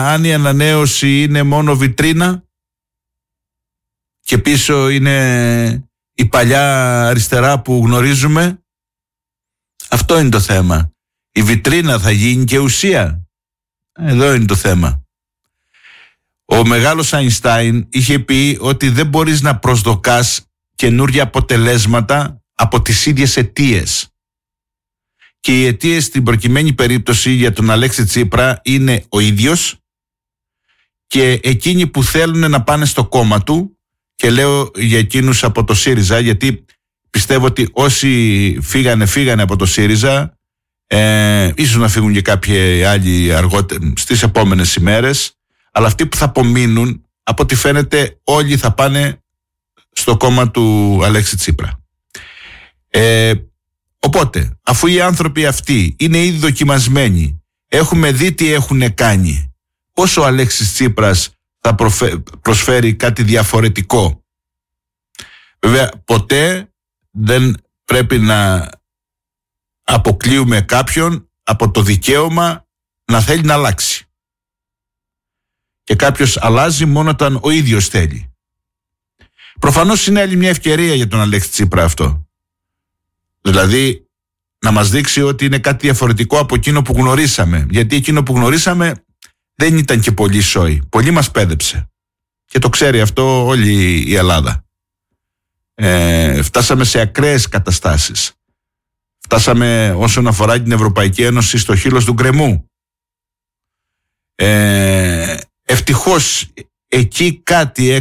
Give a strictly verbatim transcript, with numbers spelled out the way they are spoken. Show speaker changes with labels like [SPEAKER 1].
[SPEAKER 1] αν η ανανέωση είναι μόνο βιτρίνα και πίσω είναι η παλιά αριστερά που γνωρίζουμε, αυτό είναι το θέμα. Η βιτρίνα θα γίνει και ουσία. Εδώ είναι το θέμα. Ο μεγάλος Αϊνστάιν είχε πει ότι δεν μπορείς να προσδοκάς καινούργια αποτελέσματα από τις ίδιες αιτίες. Και οι αιτίες στην προκειμένη περίπτωση για τον Αλέξη Τσίπρα είναι ο ίδιος και εκείνοι που θέλουν να πάνε στο κόμμα του, και λέω για εκείνους από το ΣΥΡΙΖΑ, γιατί πιστεύω ότι όσοι φύγανε φύγανε από το ΣΥΡΙΖΑ, ε, ίσως να φύγουν και κάποιοι άλλοι αργότερα στις επόμενες ημέρες, αλλά αυτοί που θα απομείνουν, από ό,τι φαίνεται όλοι θα πάνε στο κόμμα του Αλέξη Τσίπρα. Ε, οπότε, αφού οι άνθρωποι αυτοί είναι ήδη δοκιμασμένοι, έχουμε δει τι έχουν κάνει, πώς ο Αλέξης Τσίπρας θα προσφέρει κάτι διαφορετικό? Βέβαια, ποτέ δεν πρέπει να αποκλείουμε κάποιον από το δικαίωμα να θέλει να αλλάξει. Και κάποιος αλλάζει μόνο όταν ο ίδιος θέλει. Προφανώς είναι άλλη μια ευκαιρία για τον Αλέξη Τσίπρα αυτό. Δηλαδή να μας δείξει ότι είναι κάτι διαφορετικό από εκείνο που γνωρίσαμε. Γιατί εκείνο που γνωρίσαμε δεν ήταν και πολύ σόι. Πολύ μας πέδεψε. Και το ξέρει αυτό όλη η Ελλάδα. Ε, φτάσαμε σε ακραίες καταστάσεις. Φτάσαμε όσον αφορά την Ευρωπαϊκή Ένωση στο χείλος του γκρεμού. Ε, ευτυχώς εκεί κάτι